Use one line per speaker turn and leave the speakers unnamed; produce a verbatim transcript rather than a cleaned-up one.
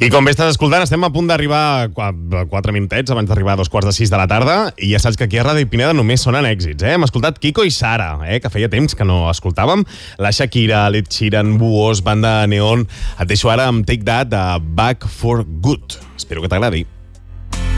I com bé estàs escoltant, estem a punt d'arribar quatre minutets abans d'arribar a dos quarts de sis de la tarda i ja saps que aquí a Ràdio Pineda només sonen èxits, eh? Hem escoltat Kiko i Sara, eh? Que feia temps que no escoltàvem. La Shakira, l'Ed Sheeran, Buos, Banda Neon. Et deixo ara amb Take That de Back for Good. Espero que t'agradi.